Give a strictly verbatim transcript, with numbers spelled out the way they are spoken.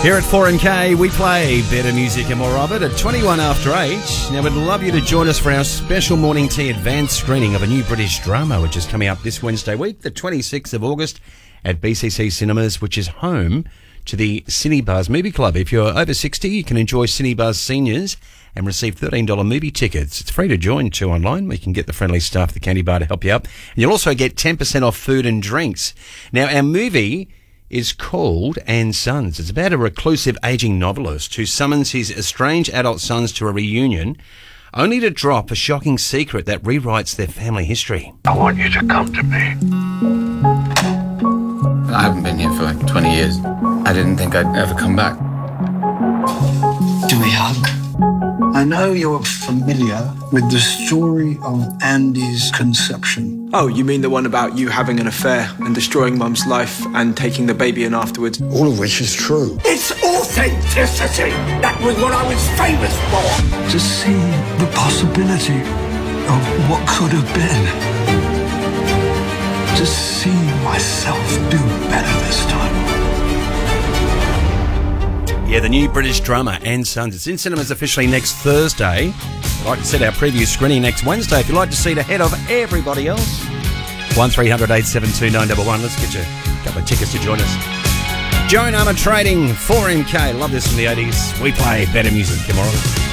Here at four M K, we play better music and more of it at twenty-one after eight. Now, we'd love you to join us for our special morning tea advance screening of a new British drama, which is coming up this Wednesday week, the twenty-sixth of August, at B C C Cinemas, which is home to the Cinebuzz Movie Club. If you're over sixty, you can enjoy Cinebuzz Seniors and receive thirteen dollars movie tickets. It's free to join too online. We can get the friendly staff at the candy bar to help you out. And you'll also get ten percent off food and drinks. Now, our movie is called And Sons. It's about a reclusive aging novelist who summons his estranged adult sons to a reunion, only to drop a shocking secret that rewrites their family history. I want you to come to me. I haven't been here for like twenty years. I didn't think I'd ever come back. Do we hug? I know you're familiar with the story of Andy's conception. Oh, you mean the one about you having an affair and destroying Mum's life and taking the baby in afterwards? All of which is true. It's authenticity! That was what I was famous for! To see the possibility of what could have been. To see myself do better this time. Yeah, the new British drama, And Sons. It's in cinemas officially next Thursday. I'd like to set our preview screening next Wednesday. If you'd like to see it ahead of everybody else, one three hundred eight seven two nine one one. Let's get you a couple of tickets to join us. Joan Armour Trading, four M K. Love this from the eighties. We play better music. Come on.